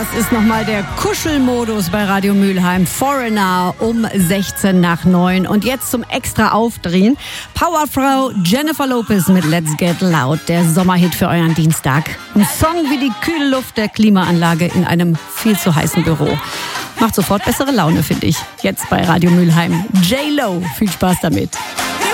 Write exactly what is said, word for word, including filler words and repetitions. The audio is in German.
Das ist nochmal der Kuschelmodus bei Radio Mülheim. Foreigner um sechzehn nach neun. Und jetzt zum extra Aufdrehen. Powerfrau Jennifer Lopez mit Let's Get Loud. Der Sommerhit für euren Dienstag. Ein Song wie die kühle Luft der Klimaanlage in einem viel zu heißen Büro. Macht sofort bessere Laune, finde ich. Jetzt bei Radio Mülheim. J-Lo. Viel Spaß damit.